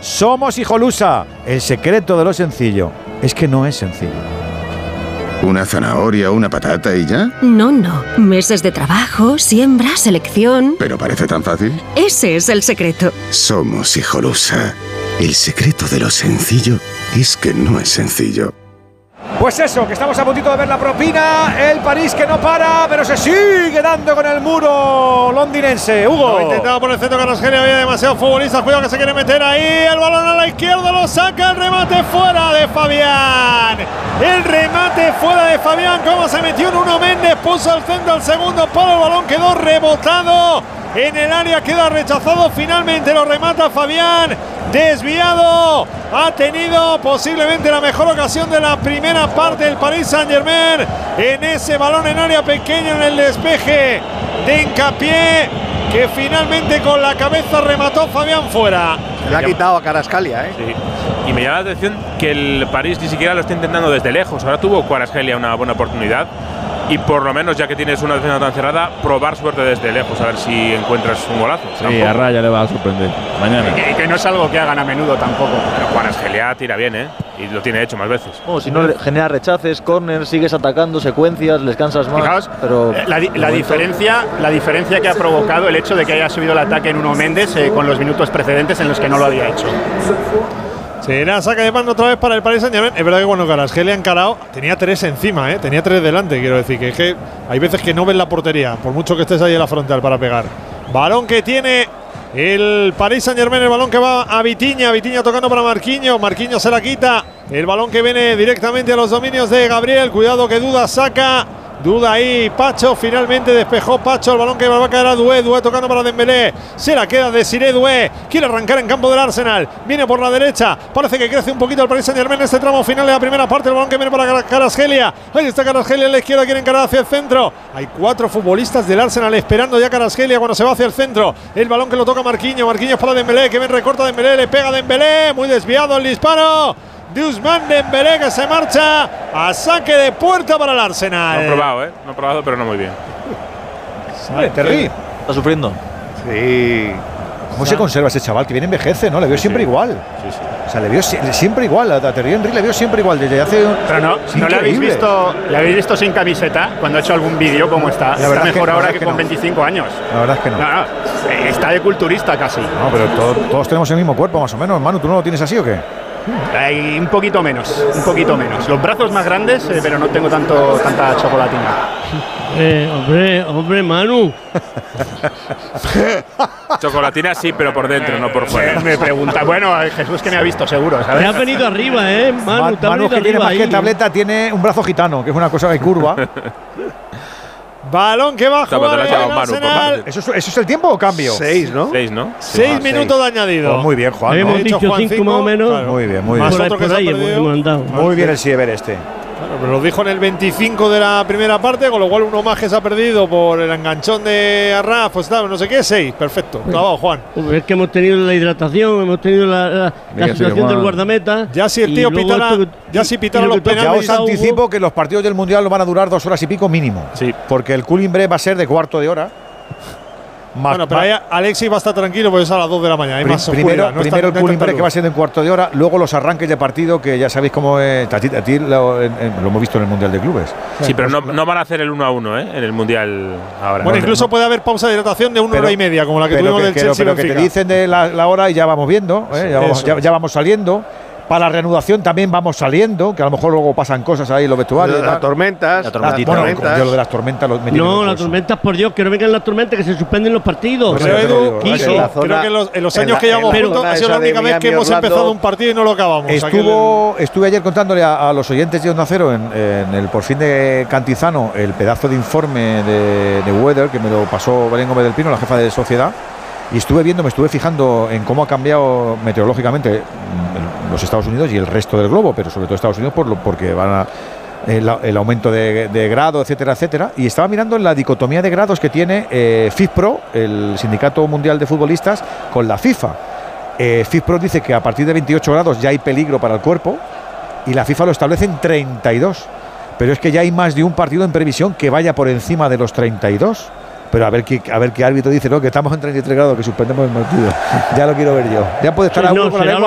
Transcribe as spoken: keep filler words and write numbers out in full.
Somos Hijolusa. El secreto de lo sencillo es que no es sencillo. ¿Una zanahoria, una patata y ya? No, no. Meses de trabajo, siembra, selección. ¿Pero parece tan fácil? Ese es el secreto. Somos Hijolusa. El secreto de lo sencillo es que no es sencillo. Pues eso, que estamos a puntito de ver la propina. El París que no para, pero se sigue dando con el muro londinense. Hugo. Lo intentado por el centro Carrasquelia, había demasiados futbolistas. Cuidado que se quiere meter ahí. El balón a la izquierda lo saca. El remate fuera de Fabián. El remate fuera de Fabián. Cómo se metió en uno Méndez. Puso al centro al segundo palo. El balón quedó rebotado en el área, queda rechazado. Finalmente lo remata Fabián. Desviado. Ha tenido posiblemente la mejor ocasión de la primera parte del Paris Saint-Germain en ese balón en área pequeña, en el despeje de Hincapié, que finalmente con la cabeza remató Fabián fuera. Le ha quitado a Kvaratskhelia, ¿eh? Sí. Y me llama la atención que el París ni siquiera lo está intentando desde lejos. Ahora tuvo Kvaratskhelia una buena oportunidad. Y por lo menos, ya que tienes una defensa tan cerrada, probar suerte desde lejos, a ver si encuentras un golazo. Sí, tampoco. A Raya le va a sorprender mañana. Y que, que no es algo que hagan a menudo tampoco. Pero Kvaratskhelia tira bien, ¿eh? Y lo tiene hecho más veces. Oh, si no genera rechaces, corners, sigues atacando, secuencias, les cansas más. Fijaos, pero la, di la, diferencia, la diferencia que ha provocado el hecho de que haya subido el ataque en Nuno Méndez eh, con los minutos precedentes en los que no lo había hecho. Será saca de mano otra vez para el Paris Saint-Germain. Es verdad que cuando Kvaratskhelia ha encarado, tenía tres encima, ¿eh? Tenía tres delante, quiero decir. Que es que hay veces que no ves la portería, por mucho que estés ahí en la frontal para pegar. Balón que tiene el Paris Saint-Germain, el balón que va a Vitinha. Vitinha tocando para Marquinhos. Marquinhos se la quita. El balón que viene directamente a los dominios de Gabriel. Cuidado que Duda saca. Duda ahí, Pacho, finalmente despejó Pacho, el balón que va a caer a Doué, Doué tocando para Dembélé, se la queda Desiré Doué, quiere arrancar en campo del Arsenal, viene por la derecha, parece que crece un poquito el Paris Saint-Germain en este tramo final de la primera parte, el balón que viene para Kvaratskhelia, ahí está Kvaratskhelia a la izquierda, quiere encarar hacia el centro, hay cuatro futbolistas del Arsenal esperando ya Kvaratskhelia cuando se va hacia el centro, el balón que lo toca Marquinhos, Marquinhos para Dembélé, que bien recorta Dembélé, le pega Dembélé, muy desviado el disparo de Ousmane Dembélé, que se marcha a saque de puerta para el Arsenal. No he probado, ¿eh? No he probado, pero no muy bien. Vale, Terry. Está sufriendo. Sí. ¿Cómo se conserva ese chaval? Que viene envejece, ¿no? Le veo siempre sí. igual. Sí, sí. O sea, le veo si siempre igual. A Thierry Henry le veo siempre igual. Desde hace. Pero no, ¿no le habéis visto, le habéis visto sin camiseta cuando ha hecho algún vídeo? ¿Cómo está? La verdad está mejor que, ahora que, que con no. veinticinco años. La verdad es que no. No, no. Está de culturista casi. No, pero todo, todos tenemos el mismo cuerpo, más o menos. Manu, ¿tú no lo tienes así o qué? Hay un poquito menos, un poquito menos. Los brazos más grandes, eh, pero no tengo tanto tanta chocolatina. Eh, hombre, hombre, Manu. Chocolatina sí, pero por dentro, no por fuera. Me pregunta, bueno, Jesús que me ha visto seguro, ¿sabes? Te has venido arriba, ¿eh, Manu? Man, te has Manu, venido que tiene arriba más ahí. que tableta, tiene un brazo gitano, que es una cosa de curva. Balón que va a jugar el Arsenal. ¿Eso, es, ¿Eso es el tiempo o cambio? Seis, ¿no? Seis, ¿no? Seis Ah, minutos seis. de añadido. Pues muy bien, Juan. ¿no? Hemos dicho Juan cinco, cinco, más o menos. claro. Muy bien, muy Más bien. otro que por se ha ahí perdido. hemos mandado. Muy bien el Siever este. Claro, pero lo dijo en el veinticinco de la primera parte, con lo cual uno más que se ha perdido por el enganchón de Arraf, pues no sé qué, seis. Perfecto. Clavado, Juan. Es que hemos tenido la hidratación, hemos tenido la, la, la situación del guardameta. Ya si el tío pitara, ya si pitara los Ya penales. os anticipo que los partidos del Mundial van a durar dos horas y pico mínimo. Sí. Porque el cooling break va a ser de cuarto de hora. Más, Bueno, pero ahí Alexis va a estar tranquilo porque es a las dos de la mañana. Hay Pri más primero oscuridad, no primero está, el cooling no break que va a ser de un cuarto de hora, luego los arranques de partido que ya sabéis cómo es. A ti, a ti lo, en, en, lo hemos visto en el Mundial de Clubes. Sí, pero no, no van a hacer el uno a uno, ¿eh? En el Mundial ahora. Bueno, no, incluso no. puede haber pausa de hidratación de una Pero- hora y media, como la que pero tuvimos que, del que- Chelsea pero que te Benfica. dicen de la, la hora y ya vamos viendo, ¿eh? Sí, ya, vamos, eso. ya, ya vamos saliendo. Para la reanudación también vamos saliendo, que a lo mejor luego pasan cosas ahí en los vestuarios. Las tormentas. La tormentita. Bueno, tormentas. yo lo de las tormentas lo metí en No, el las bolso. tormentas, por Dios, que no vengan las tormentas, que se suspenden los partidos. Pues Pero ya te lo Edu, digo, Quiso, en la zona- creo que en los, en los en años la- que llevamos en la juntos zona ha sido la esa de única vez que Miami, hemos Orlando. empezado un partido y no lo acabamos. O sea que Estuvo, estuve ayer contándole a, a los oyentes de Onda Cero en, en el por fin de Cantizano el pedazo de informe de, de Weather que me lo pasó Belén Gómez del Pino, la jefa de Sociedad, y estuve viendo, me estuve fijando en cómo ha cambiado meteorológicamente mm, los Estados Unidos y el resto del globo, pero sobre todo Estados Unidos por lo, porque van a el, el aumento de, de grado, etcétera, etcétera. Y estaba mirando en la dicotomía de grados que tiene eh, FIFPro, el Sindicato Mundial de Futbolistas, con la FIFA. Eh, FIFPro dice que a partir de veintiocho grados ya hay peligro para el cuerpo y la FIFA lo establece en treinta y dos. Pero es que ya hay más de un partido en previsión que vaya por encima de los treinta y dos. Pero a ver qué, a ver qué árbitro dice, no, que estamos en treinta y tres grados, que suspendemos el partido. Ya lo quiero ver yo. Ya puede estar Sí, a uno no, con la será lengua